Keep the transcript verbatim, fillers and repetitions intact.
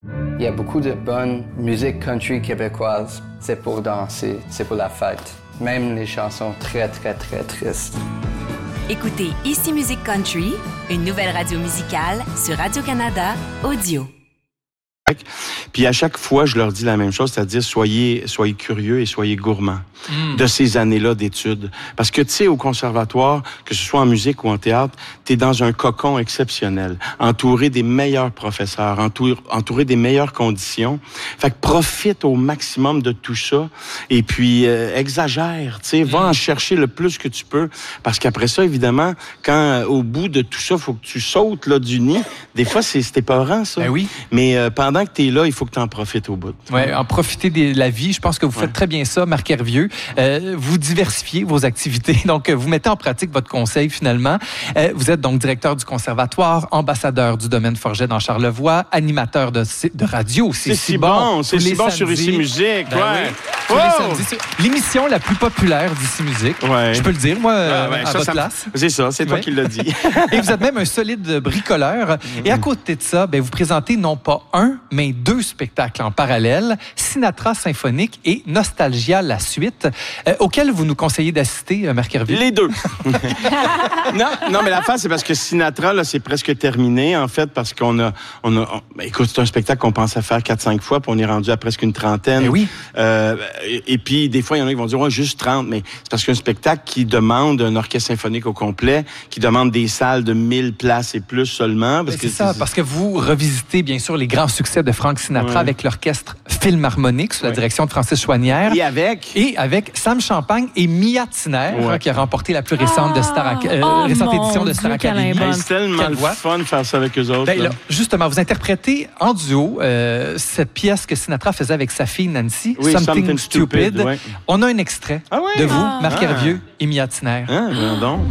Il y a beaucoup de bonne musique country québécoise. C'est pour danser, c'est pour la fête. Même les chansons très, très, très tristes. Écoutez Ici Musique Country, une nouvelle radio musicale sur Radio-Canada Audio. Puis à chaque fois, je leur dis la même chose, c'est-à-dire soyez, soyez curieux et soyez gourmands mm. de ces années-là d'études. Parce que, tu sais, au conservatoire, que ce soit en musique ou en théâtre, t'es dans un cocon exceptionnel, entouré des meilleurs professeurs, entouré, entouré des meilleures conditions. Fait que profite au maximum de tout ça et puis euh, exagère, tu sais, mm. va en chercher le plus que tu peux. Parce qu'après ça, évidemment, quand au bout de tout ça, faut que tu sautes là du nid, des fois, c'est, c'est épeurant, ça. Ben oui. Mais euh, pendant Pendant que tu es là, il faut que tu en profites au bout. Oui, en profiter de la vie. Je pense que vous faites ouais. très bien ça, Marc Hervieux. Euh, vous diversifiez vos activités. Donc, vous mettez en pratique votre conseil, finalement. Euh, vous êtes donc directeur du conservatoire, ambassadeur du domaine Forget dans Charlevoix, animateur de, de radio. C'est, c'est si bon. bon. C'est si bon sur Ici Musique. Ben ouais. Oui. Oh! Samedis, l'émission la plus populaire d'Ici Musique. Ouais. Je peux le dire, moi, ah, ouais, à ça, votre ça, place. C'est ça, c'est toi ouais. qui l'as dit. Et vous êtes même un solide bricoleur. Mm-hmm. Et à côté de ça, ben, vous présentez non pas un, mais deux spectacles en parallèle, Sinatra symphonique et Nostalgia la suite, euh, auxquels vous nous conseillez d'assister, euh, Marc Hervieux? Les deux. non, non, mais l'affaire, c'est parce que Sinatra, là, c'est presque terminé, en fait, parce qu'on a... On a on, ben, écoute, c'est un spectacle qu'on pensait faire quatre cinq fois, puis on est rendu à presque une trentaine. Ben oui. Euh, et, et puis, des fois, il y en a qui vont dire, ouais, juste trente, mais c'est parce qu'un spectacle qui demande un orchestre symphonique au complet, qui demande des salles de mille places et plus seulement. Parce ben, que c'est ça, c'est... parce que vous revisitez, bien sûr, les grands succès de Frank Sinatra ouais. avec l'orchestre Philharmonique sous la ouais. direction de Francis Chouanière. Et avec? Et avec Sam Champagne et Mia Tiner, ouais. qui a remporté la plus récente, oh, de Star, euh, oh récente édition de Star Academy. C'est tellement le fun de faire ça avec eux autres. Ben, là, justement, vous interprétez en duo euh, cette pièce que Sinatra faisait avec sa fille Nancy, oui, Something, Something Stupid. Stupid. Ouais. On a un extrait ah ouais? de vous, ah. Marc ah. Hervieux et Mia Tiner. Ah, donc.